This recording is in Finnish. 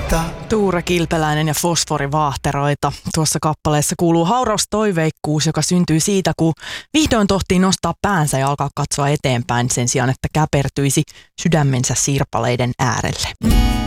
Tuure Kilpeläinen ja Fosforivaahteroita. Tuossa kappaleessa kuuluu hauras toiveikkuus, joka syntyy siitä, kun vihdoin tohtii nostaa päänsä ja alkaa katsoa eteenpäin sen sijaan, että käpertyisi sydämensä sirpaleiden äärelle.